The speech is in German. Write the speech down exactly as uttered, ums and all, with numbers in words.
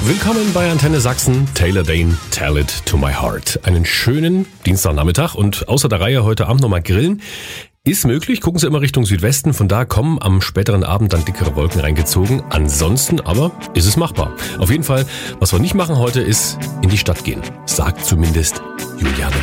Willkommen bei Antenne Sachsen, Taylor Dane, Tell It to My Heart. Einen schönen Dienstagnachmittag und außer der Reihe heute Abend nochmal grillen. Ist möglich, gucken Sie immer Richtung Südwesten, von da kommen am späteren Abend dann dickere Wolken reingezogen. Ansonsten aber ist es machbar. Auf jeden Fall, was wir nicht machen heute ist in die Stadt gehen, sagt zumindest Juliane